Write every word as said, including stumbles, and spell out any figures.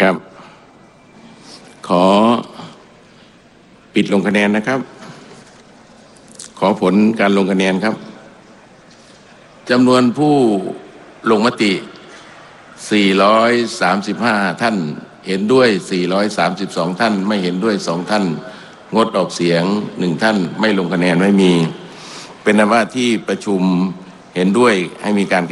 ครับขอปิดลงคะแนนนะครับขอผลการลงคะแนนครับจำนวนผู้ลงมติสี่ร้อยสามสิบห้าท่านเห็นด้วยสี่ร้อยสามสิบสองท่านไม่เห็นด้วยสองท่านงดออกเสียงหนึ่งท่านไม่ลงคะแนนไม่มีเป็นว่าที่ประชุมเห็นด้วยให้มีการ